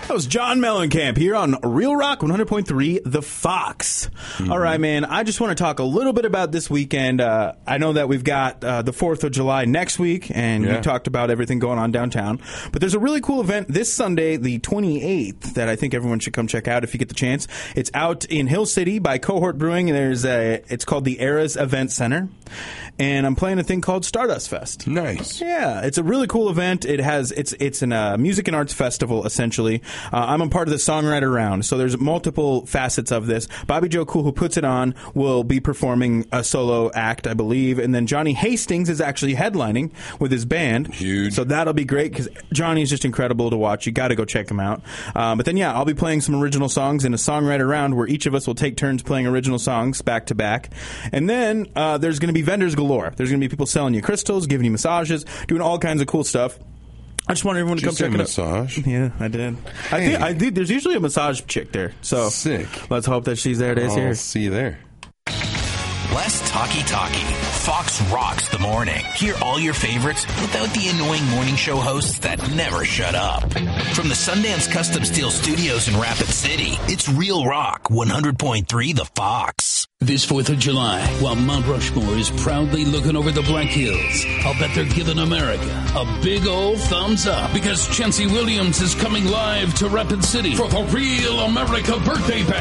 That was John Mellencamp here on Real Rock 100.3 The Fox. Mm-hmm. All right, man. I just want to talk a little bit about this weekend. I know that we've got the 4th of July next week, and we talked about everything going on downtown. But there's a really cool event this Sunday, the 28th, that I think everyone should come check out if you get the chance. It's out in Hill City by Cohort Brewing, and it's called the Eras Event Center. And I'm playing a thing called Stardust Fest. Nice. Yeah, it's a really cool event. It's a music and arts festival, essentially. I'm a part of the songwriter round, so there's multiple facets of this. Bobby Joe Cool, who puts it on, will be performing a solo act, I believe, and then Johnny Hastings is actually headlining with his band. Huge. So that'll be great because Johnny's just incredible to watch. You got to go check him out. But then, I'll be playing some original songs in a songwriter round where each of us will take turns playing original songs back to back. And then there's going to be vendors galore. There's going to be people selling you crystals, giving you massages, doing all kinds of cool stuff. I just want everyone to come check it out. Massage? Yeah, I did. Hey. I think there's usually a massage chick there. So sick. Let's hope that she's there this year. I'll see you there. Less talky. Fox rocks the morning. Hear all your favorites without the annoying morning show hosts that never shut up. From the Sundance Custom Steel Studios in Rapid City, it's Real Rock 100.3 The Fox. This 4th of July, while Mount Rushmore is proudly looking over the Black Hills, I'll bet they're giving America a big old thumbs up because Chancey Williams is coming live to Rapid City for the Real America Birthday Bash.